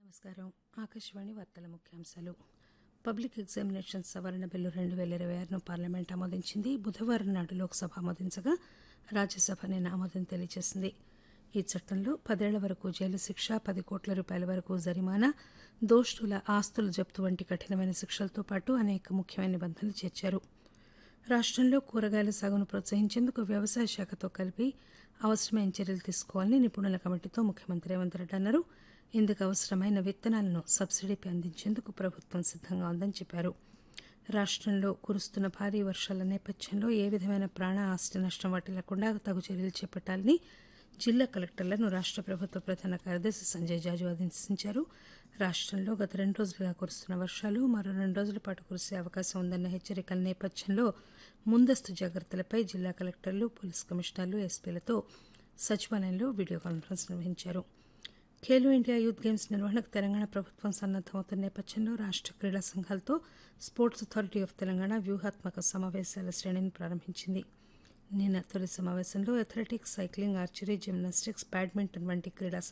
నమస్కారం. ఆకాశవాణి వార్తల ముఖ్యాంశాలు. పబ్లిక్ ఎగ్జామినేషన్స్ సవరణ బిల్లు 2026ను పార్లమెంట్ ఆమోదించింది. బుధవారం నాడు లోక్సభ ఆమోదించగా రాజ్యసభ నిన్న ఆమోదం తెలియజేసింది. ఈ చట్టంలో 10 ఏళ్ల వరకు జైలు శిక్ష, 10 కోట్ల రూపాయల వరకు జరిమానా, దోషుల ఆస్తుల జప్తు వంటి కఠినమైన శిక్షలతో పాటు అనేక ముఖ్యమైన నిబంధనలు చేర్చారు. రాష్టంలో కూరగాయల సాగును ప్రోత్సహించేందుకు వ్యవసాయ శాఖతో కలిపి అవసరమైన చర్యలు తీసుకోవాలని నిపుణుల కమిటీతో ముఖ్యమంత్రి రేవంత్ రెడ్డి అన్నారు. ఇందుకు అవసరమైన విత్తనాలను సబ్సిడీపై అందించేందుకు ప్రభుత్వం సిద్దంగా ఉందని చెప్పారు. రాష్టంలో కురుస్తున్న భారీ వర్షాల నేపథ్యంలో ఏ విధమైన ప్రాణ ఆస్తి నష్టం వాటిల్లకుండా తగు చర్యలు చేపట్టాలని జిల్లా కలెక్టర్లను రాష్ట ప్రభుత్వ ప్రధాన కార్యదర్శి సంజయ్ జాజు ఆదేశించారు. రాష్టంలో గత 2 రోజులుగా కురుస్తున్న వర్షాలు మరో 2 రోజుల పాటు కురిసే అవకాశం ఉందన్న హెచ్చరికల నేపథ్యంలో ముందస్తు జాగ్రత్తలపై జిల్లా కలెక్టర్లు, పోలీస్ కమిషనర్లు, ఎస్పీలతో సచివాలయంలో వీడియో కాన్ఫరెన్స్ నిర్వహించారు. ఖేలో ఇండియా యూత్ గేమ్స్ నిర్వహణకు తెలంగాణ ప్రభుత్వం సన్నద్దమవుతున్న నేపథ్యంలో రాష్ట క్రీడా సంఘాలతో స్పోర్ట్స్ అథారిటీ ఆఫ్ తెలంగాణ వ్యూహాత్మక సమావేశాల శ్రేణిని ప్రారంభించింది. నిన్న తొలి సమావేశంలో athletics, cycling, archery, gymnastics, badminton వంటి క్రీడా